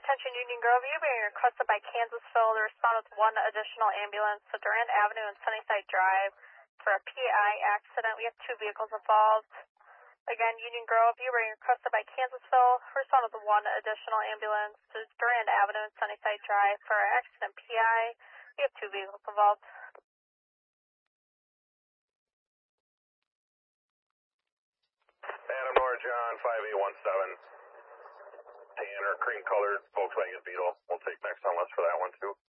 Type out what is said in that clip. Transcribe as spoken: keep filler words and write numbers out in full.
Attention Union Grove, you're being requested by Kansasville to respond with one additional ambulance to Durand Avenue and Sunnyside Drive for a P I accident. We have two vehicles involved. Again, Union Grove, you're being requested by Kansasville to respond with one additional ambulance to Durand Avenue and Sunnyside Drive for an accident P I. We have two vehicles involved. Adam Nor John, five eight one seven. Tan or cream colored Volkswagen Beetle. We'll take next on list for that one too.